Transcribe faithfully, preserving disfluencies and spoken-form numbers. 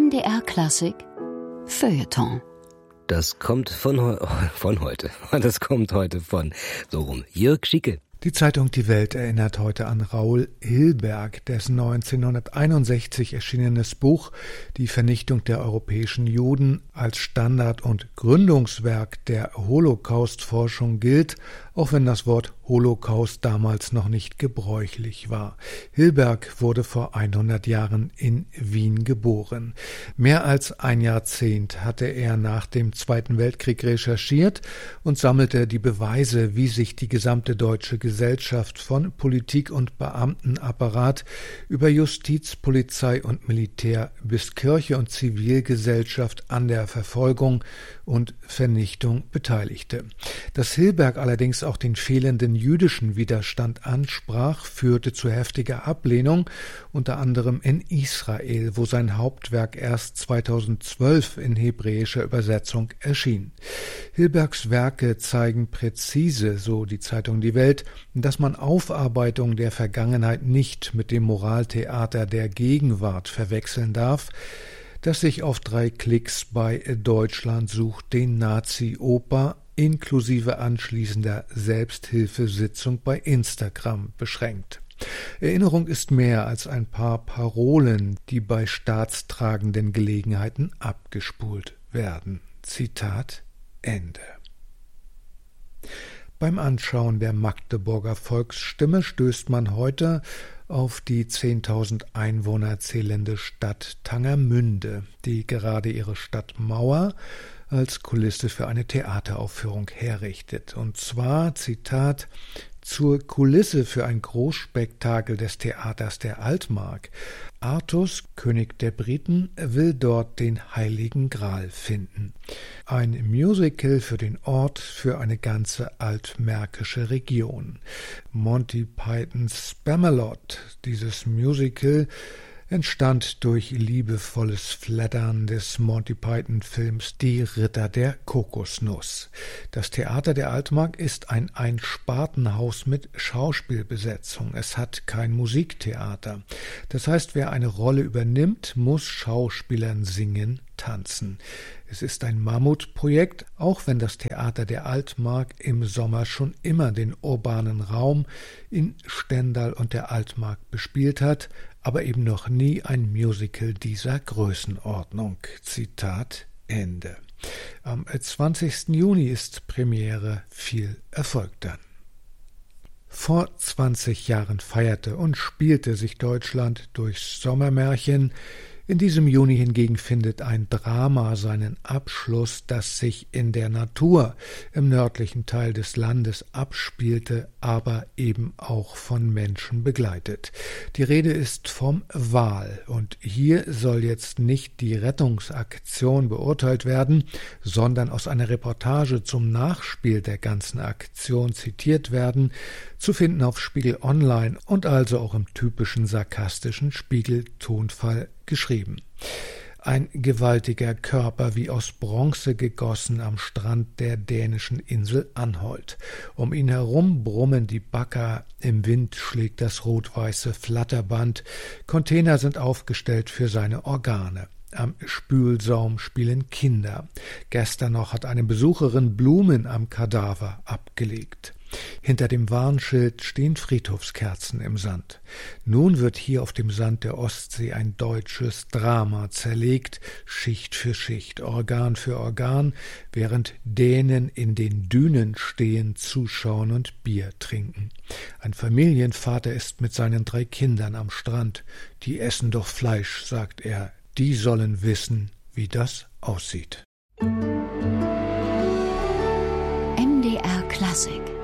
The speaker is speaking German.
M D R Klassik Feuilleton. Das kommt von, heu- von heute. Das kommt heute von, so rum, Jörg Schicke. Die Zeitung Die Welt erinnert heute an Raoul Hilberg, dessen neunzehnhunderteinundsechzig erschienenes Buch Die Vernichtung der europäischen Juden als Standard- und Gründungswerk der Holocaustforschung gilt, auch wenn das Wort Holocaust damals noch nicht gebräuchlich war. Hilberg wurde vor hundert Jahren in Wien geboren. Mehr als ein Jahrzehnt hatte er nach dem Zweiten Weltkrieg recherchiert und sammelte die Beweise, wie sich die gesamte deutsche Gesellschaft von Politik und Beamtenapparat über Justiz, Polizei und Militär bis Kirche und Zivilgesellschaft an der Verfolgung und Vernichtung beteiligte. Dass Hilberg allerdings auch den fehlenden jüdischen Widerstand ansprach, führte zu heftiger Ablehnung, unter anderem in Israel, wo sein Hauptwerk erst zweitausendzwölf in hebräischer Übersetzung erschien. Hilbergs Werke zeigen präzise, so die Zeitung Die Welt, dass man Aufarbeitung der Vergangenheit nicht mit dem Moraltheater der Gegenwart verwechseln darf, das sich auf drei Klicks bei Deutschland sucht den Nazi-Oper inklusive anschließender Selbsthilfesitzung bei Instagram beschränkt. Erinnerung ist mehr als ein paar Parolen, die bei staatstragenden Gelegenheiten abgespult werden. Zitat Ende. Beim Anschauen der Magdeburger Volksstimme stößt man heute auf die zehntausend Einwohner zählende Stadt Tangermünde, die gerade ihre Stadtmauer als Kulisse für eine Theateraufführung herrichtet. Und zwar, Zitat, zur Kulisse für ein Großspektakel des Theaters der Altmark. Artus, König der Briten, will dort den Heiligen Gral finden. Ein Musical für den Ort, für eine ganze altmärkische Region. Monty Pythons Spamalot, dieses Musical, entstand durch liebevolles Flattern des Monty Python-Films Die Ritter der Kokosnuss. Das Theater der Altmark ist ein Einspartenhaus mit Schauspielbesetzung. Es hat kein Musiktheater. Das heißt, wer eine Rolle übernimmt, muss Schauspielern singen, tanzen. Es ist ein Mammutprojekt, auch wenn das Theater der Altmark im Sommer schon immer den urbanen Raum in Stendal und der Altmark bespielt hat, aber eben noch nie ein Musical dieser Größenordnung. Zitat Ende. Am zwanzigsten Juni ist Premiere. Viel Erfolg dann. Vor zwanzig Jahren feierte und spielte sich Deutschland durchs Sommermärchen. In diesem Juni hingegen findet ein Drama seinen Abschluss, das sich in der Natur im nördlichen Teil des Landes abspielte, aber eben auch von Menschen begleitet. Die Rede ist vom Wal, und hier soll jetzt nicht die Rettungsaktion beurteilt werden, sondern aus einer Reportage zum Nachspiel der ganzen Aktion zitiert werden, zu finden auf Spiegel Online und also auch im typischen sarkastischen Spiegel-Tonfall geschrieben. Ein gewaltiger Körper, wie aus Bronze gegossen, am Strand der dänischen Insel Anholt. Um ihn herum brummen die Bagger, im Wind schlägt das rot-weiße Flatterband, Container sind aufgestellt für seine Organe. Am Spülsaum spielen Kinder. Gestern noch hat eine Besucherin Blumen am Kadaver abgelegt. Hinter dem Warnschild stehen Friedhofskerzen im Sand. Nun wird hier auf dem Sand der Ostsee ein deutsches Drama zerlegt, Schicht für Schicht, Organ für Organ, während Dänen in den Dünen stehen, zuschauen und Bier trinken. Ein Familienvater ist mit seinen drei Kindern am Strand. Die essen doch Fleisch, sagt er. Die sollen wissen, wie das aussieht. M D R Klassik